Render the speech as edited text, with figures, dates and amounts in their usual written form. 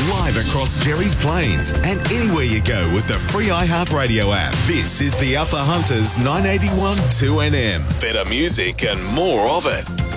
live across Jerry's Plains and anywhere you go with the free iHeartRadio app. This is the Upper Hunters 981 2NM. Better music and more of it.